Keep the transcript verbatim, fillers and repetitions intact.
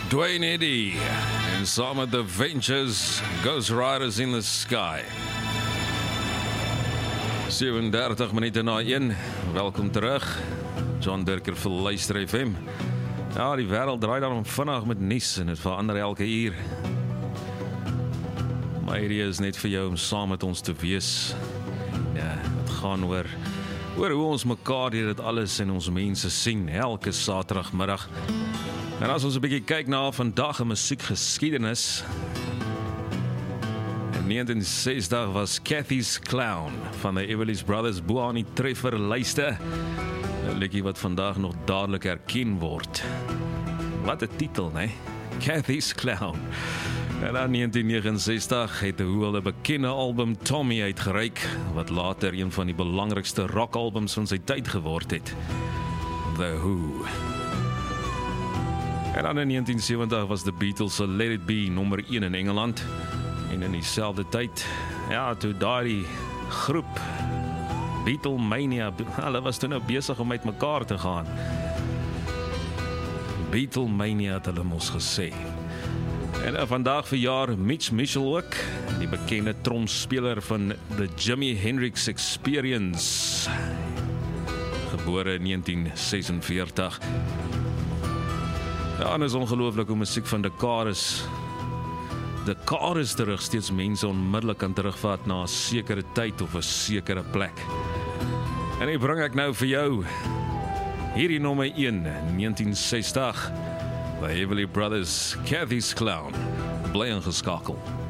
Dwayne Eddy en saam met The Ventures, Ghost Riders in the Sky. sewendertig minute na een, welkom terug. John Dirker vir Luister F M. Ja, die wêreld draai dan vinnig met nuus en het verander elke uur. My idee is net vir jou om saam met ons te wees. Ja, het gaan oor, oor hoe ons mekaar deur dit alles en ons mense sien, elke Saterdagmiddag. En as ons 'n bietjie kyk na vandag in musiekgeskiedenis, in negentien sestig was Cathy's Clown van the Everly Brothers Boani Treffer lyste. 'n Liedjie wat vandag nog dadelik herken word. Wat 'n titel, né? Cathy's Clown. En dan negentien negenensestig het die Who 'n bekende album Tommy uitgereik, wat later een van die belangrikste rockalbums van sy tyd geword het. The Who. En dan in negentien sewentig was The Beatles se Let It Be nommer een in Engeland. En in dieselfde tyd, ja, toe daai groep Beatlemania, hulle was toe nou besig om uit mekaar te gaan. Beatlemania het hulle mos gesê. En vandag verjaar Mitch Mitchell ook, die bekende tromspeler van The Jimi Hendrix Experience. Gebore in negentien sesenveertig. Ja, en is ongelooflik hoe musiek van dekades, dekades terug steeds mense onmiddellik kan terugvat na 'n sekere tyd of 'n sekere plek. En ek bring ek nou vir jou hierdie nommer een, negentien sestig, The Everly Brothers, Cathy's Clown, bly ingeskakel.